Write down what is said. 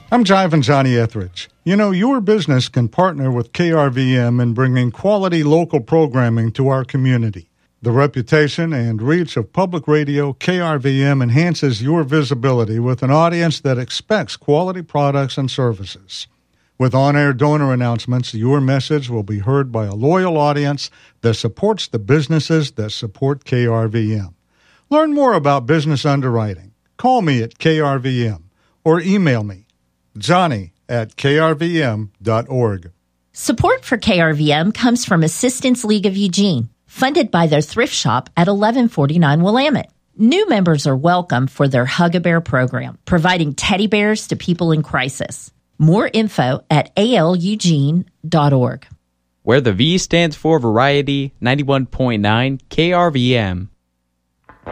I'm Jive Johnny Etheridge. You know, your business can partner with KRVM in bringing quality local programming to our community. The reputation and reach of public radio, KRVM enhances your visibility with an audience that expects quality products and services. With on-air donor announcements, your message will be heard by a loyal audience that supports the businesses that support KRVM. Learn more about business underwriting. Call me at KRVM or email me, johnny@krvm.org. Support for KRVM comes from Assistance League of Eugene, funded by their thrift shop at 1149 Willamette. New members are welcome for their Hug-A-Bear program, providing teddy bears to people in crisis. More info at alueugene.org. Where the V stands for Variety, 91.9 KRVM.